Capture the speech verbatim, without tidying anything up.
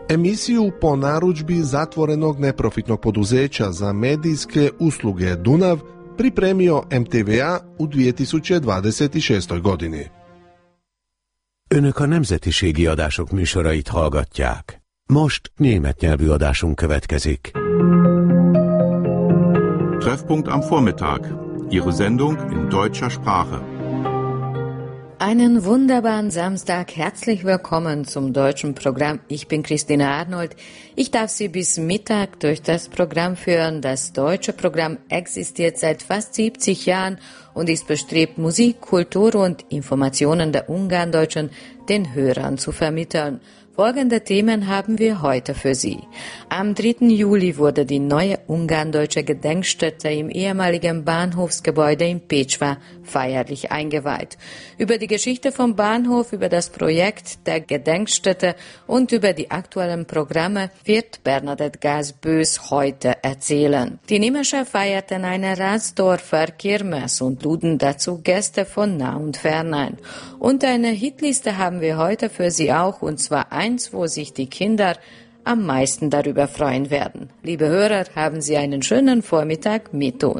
Emisiju po narudžbi zatvorenog neprofitnog poduzeća za medijske usluge Dunav pripremio em té vé á u dvije tisuće dvadeset šestoj godini. Önök a nemzetiségi adások műsorait hallgatják. Most német nyelvű adásunk következik. Treffpunkt am Vormittag. Ihre Sendung in deutscher Sprache. Einen wunderbaren Samstag. Herzlich willkommen zum deutschen Programm. Ich bin Christina Arnold. Ich darf Sie bis Mittag durch das Programm führen. Das deutsche Programm existiert seit fast siebzig Jahren und ist bestrebt, Musik, Kultur und Informationen der Ungarndeutschen den Hörern zu vermitteln. Folgende Themen haben wir heute für Sie. Am dritten Juli wurde die neue Ungarndeutsche Gedenkstätte im ehemaligen Bahnhofsgebäude in Pécsva feierlich eingeweiht. Über die Geschichte vom Bahnhof, über das Projekt der Gedenkstätte und über die aktuellen Programme wird Bernadette Gass-Bös heute erzählen. Die Nimescher feierten eine Ratsdorfer Kirmes und luden dazu Gäste von nah und fern ein. Und eine Hitliste haben wir heute für Sie auch, und zwar eins, wo sich die Kinder am meisten darüber freuen werden. Liebe Hörer, haben Sie einen schönen Vormittag mit uns.